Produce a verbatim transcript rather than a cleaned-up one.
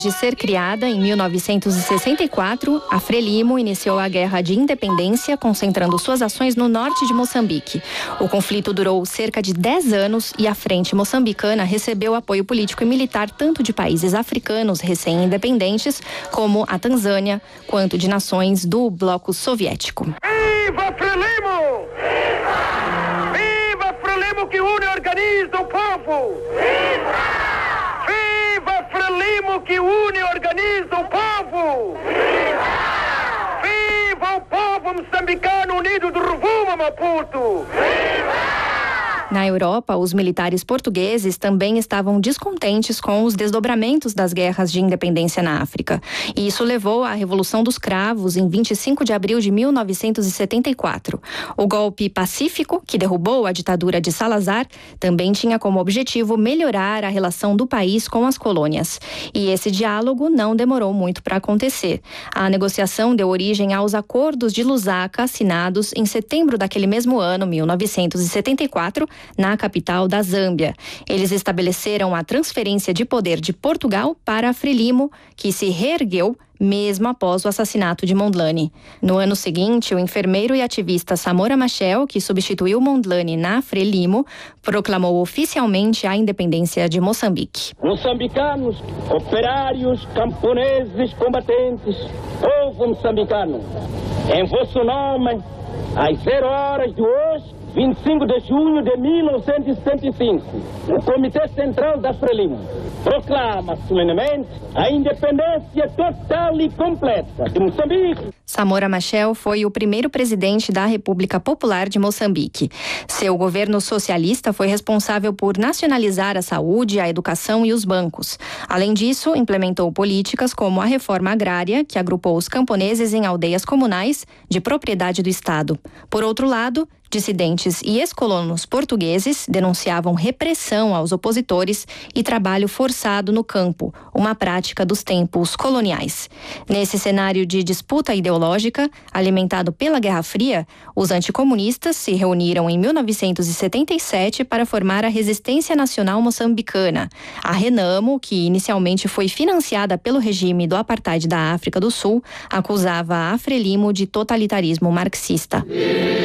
De ser criada em mil novecentos e sessenta e quatro, a Frelimo iniciou a Guerra de Independência, concentrando suas ações no norte de Moçambique. O conflito durou cerca de dez anos e a Frente Moçambicana recebeu apoio político e militar tanto de países africanos recém-independentes, como a Tanzânia, quanto de nações do bloco soviético. Viva Frelimo! Viva! Viva Frelimo que une e organiza o povo! Viva! Frelimo que une e organiza o povo! Viva! Viva o povo moçambicano unido do rumo a Maputo! Viva! Na Europa, os militares portugueses também estavam descontentes com os desdobramentos das guerras de independência na África. E isso levou à Revolução dos Cravos em vinte e cinco de abril de mil novecentos e setenta e quatro. O golpe pacífico, que derrubou a ditadura de Salazar, também tinha como objetivo melhorar a relação do país com as colônias. E esse diálogo não demorou muito para acontecer. A negociação deu origem aos Acordos de Lusaka, assinados em setembro daquele mesmo ano, mil novecentos e setenta e quatro, na capital da Zâmbia. Eles estabeleceram a transferência de poder de Portugal para a Frelimo, que se reergueu mesmo após o assassinato de Mondlane. No ano seguinte, o enfermeiro e ativista Samora Machel, que substituiu Mondlane na Frelimo, proclamou oficialmente a independência de Moçambique. Moçambicanos, operários, camponeses, combatentes, povo moçambicano, em vosso nome, às zero horas de hoje, vinte e cinco de junho de mil novecentos e setenta e cinco, o Comitê Central da Frelimo proclama solenemente a independência total e completa de Moçambique. Samora Machel foi o primeiro presidente da República Popular de Moçambique. Seu governo socialista foi responsável por nacionalizar a saúde, a educação e os bancos. Além disso, implementou políticas como a reforma agrária, que agrupou os camponeses em aldeias comunais de propriedade do Estado. Por outro lado, dissidentes e ex-colonos portugueses denunciavam repressão aos opositores e trabalho forçado no campo, uma prática dos tempos coloniais. Nesse cenário de disputa ideológica, alimentado pela Guerra Fria, os anticomunistas se reuniram em mil novecentos e setenta e sete para formar a Resistência Nacional Moçambicana. A Renamo, que inicialmente foi financiada pelo regime do apartheid da África do Sul, acusava a Frelimo de totalitarismo marxista.